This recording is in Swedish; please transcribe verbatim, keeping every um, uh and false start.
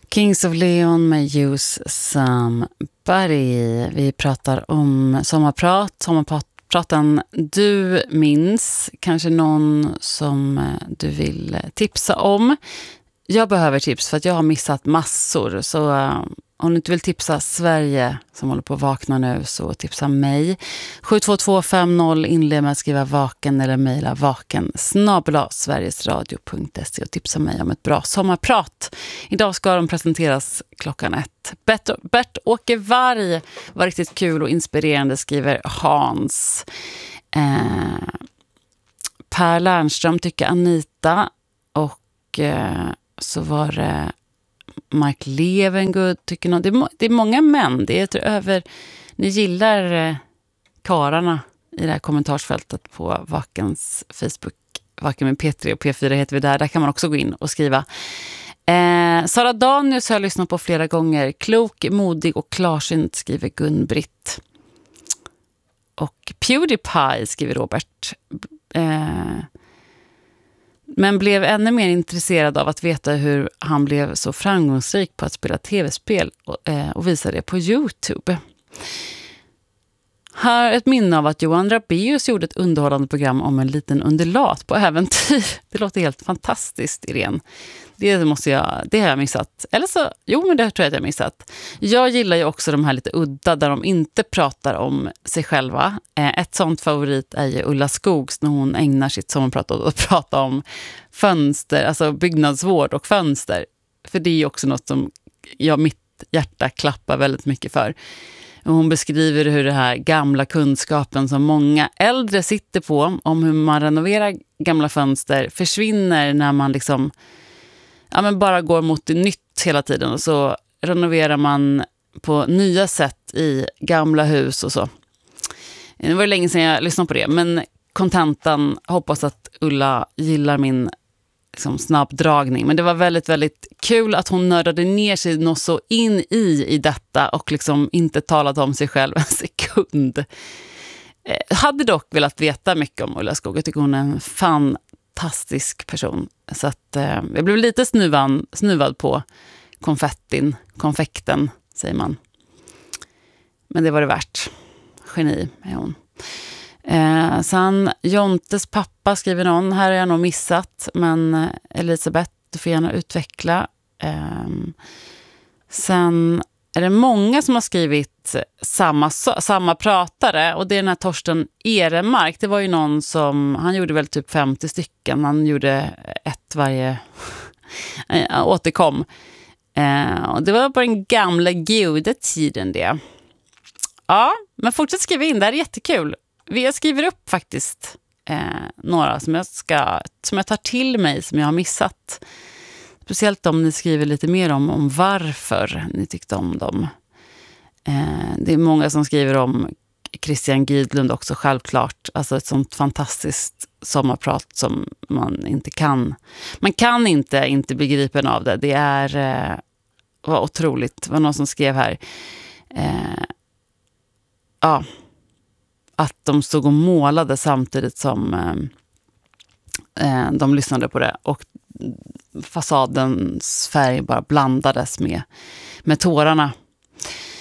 Kings of Leon med Use Somebody. Vi pratar om sommarprat, sommarpraten du minns, kanske någon som du vill tipsa om. Jag behöver tips för att jag har missat massor, så uh, om du inte vill tipsa Sverige som håller på att vakna nu, så tipsa mig. sju två två fem noll, inled med att skriva vaken eller mejla vaken snabel-a sverigesradio punkt se och tipsa mig om ett bra sommarprat. Idag ska de presenteras klockan ett. Bert, Bert-Åke Varg var riktigt kul och inspirerande, skriver Hans. Eh, Per Lernström tycker Anita, och eh, så var det Mike Levengood tycker någon. Det är, det är många män. Det är över, ni gillar eh, kararna i det här kommentarsfältet på Vakens Facebook. Vaken med P tre och P fyra heter vi där. Där kan man också gå in och skriva. Eh, Sara Danius har jag lyssnat på flera gånger. Klok, modig och klarsynt, skriver Gun-Britt. Och Pewdiepie, skriver Robert. Eh, Men blev ännu mer intresserad av att veta hur han blev så framgångsrik på att spela tv-spel och, eh, och visa det på YouTube. Här ett minne av att Johan Rabaeus gjorde ett underhållande program om en liten undulat på äventyr. Det låter helt fantastiskt, Irene. Det måste jag, det har jag missat. Eller så, jo men det tror jag att jag har missat. Jag gillar ju också de här lite udda där de inte pratar om sig själva. Ett sånt favorit är ju Ulla Skogs när hon ägnar sitt sommarprat åt att prata om fönster, alltså byggnadsvård och fönster. För det är ju också något som jag, mitt hjärta klappar väldigt mycket för. Och hon beskriver hur det här gamla kunskapen som många äldre sitter på om hur man renoverar gamla fönster försvinner när man liksom ja, men bara går mot det nytt hela tiden, och så renoverar man på nya sätt i gamla hus och så. Det var länge sedan jag lyssnade på det, men kontentan, hoppas att Ulla gillar min liksom, snabbdragning. Men det var väldigt, väldigt kul att hon nördade ner sig något så in i i detta och liksom inte talat om sig själv en sekund. Eh, hade dock velat veta mycket om Ulla Skog. Jag tycker hon är en fantastisk person. Så att eh, jag blev lite snuvan, snuvad på konfettin, konfekten säger man. Men det var det värt. Geni är hon. Eh, sen Jontes pappa skriver någon. Här har jag nog missat, men Elisabeth, du får gärna utveckla. Eh, sen är det många som har skrivit samma, samma pratare, och det är den här Torsten Eremark. Det var ju någon som, han gjorde väl typ femtio stycken. Han gjorde ett varje återkom. Eh, och det var på den gamla goda tiden det. Ja, men fortsätt skriva in, det här är jättekul. Jag skriver upp faktiskt eh, några som jag, ska, som jag tar till mig, som jag har missat. Speciellt om ni skriver lite mer om, om varför ni tyckte om dem. Eh, det är många som skriver om Christian Gidlund också, självklart. Alltså ett sånt fantastiskt sommarprat som man inte kan. Man kan inte inte begripa av det. Det är eh, var otroligt. Det var någon som skrev här. Eh, ja, att de stod och målade samtidigt som eh, de lyssnade på det. Och fasadens färg bara blandades med, med tårarna.